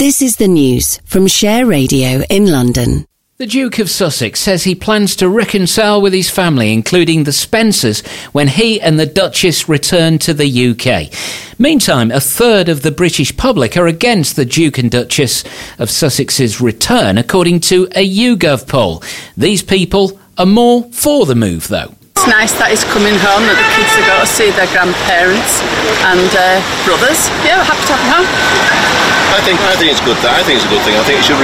This is the news from Share Radio in London. The Duke of Sussex says he plans to reconcile with his family, including the Spencers, when he and the Duchess return to the UK. Meantime, a third of the British public are against the Duke and Duchess of Sussex's return, according to a YouGov poll. These people are more for the move, though. It's nice that he's coming home, that the kids are going to see their grandparents and brothers. Yeah, we're happy to have him home. I think it's good. I think it's a good thing. I think he should,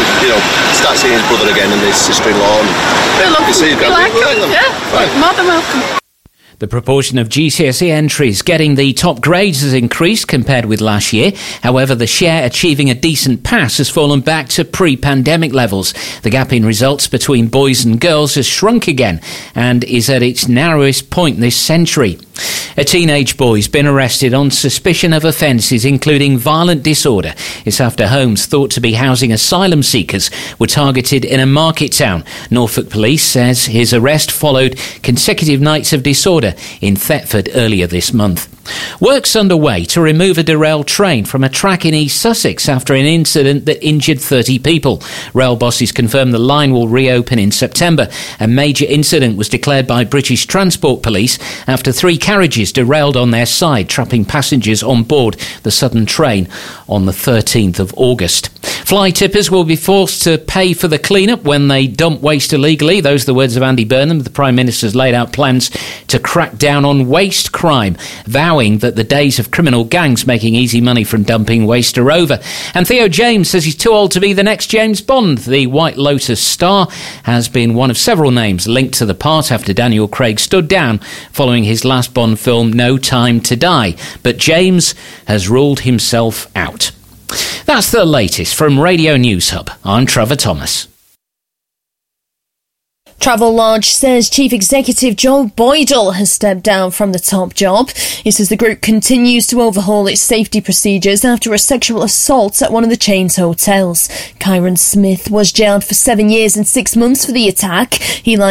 start seeing his brother again and his sister-in-law. We love them. We like them. Yeah, right. More than welcome. The proportion of GCSE entries getting the top grades has increased compared with last year. However, the share achieving a decent pass has fallen back to pre-pandemic levels. The gap in results between boys and girls has shrunk again and is at its narrowest point this century. A teenage boy's been arrested on suspicion of offences including violent disorder. It's after homes thought to be housing asylum seekers were targeted in a market town. Norfolk Police says his arrest followed consecutive nights of disorder in Thetford earlier this month. Work's underway to remove a derailed train from a track in East Sussex after an incident that injured 30 people. Rail bosses confirmed the line will reopen in September. A major incident was declared by British Transport Police after 3 carriages derailed on their side, trapping passengers on board the Southern train on the 13th of August. Fly tippers will be forced to pay for the clean-up when they dump waste illegally. Those are the words of Andy Burnham. The Prime Minister's laid out plans to crack down on waste crime, vowing that the days of criminal gangs making easy money from dumping waste are over. And Theo James says he's too old to be the next James Bond. The White Lotus star has been one of several names linked to the part after Daniel Craig stood down following his last Bond film, No Time to Die. But James has ruled himself out. That's the latest from Radio News Hub. I'm Trevor Thomas. Travelodge says Chief Executive Joe Boydell has stepped down from the top job. He says the group continues to overhaul its safety procedures after a sexual assault at one of the chain's hotels. Kyron Smith was jailed for 7 years and 6 months for the attack. He